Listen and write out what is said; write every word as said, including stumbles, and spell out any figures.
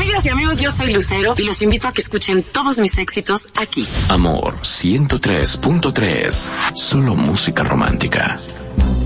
Amigas y amigos, yo soy Lucero y los invito a que escuchen todos mis éxitos aquí. Amor ciento tres punto tres. Solo música romántica.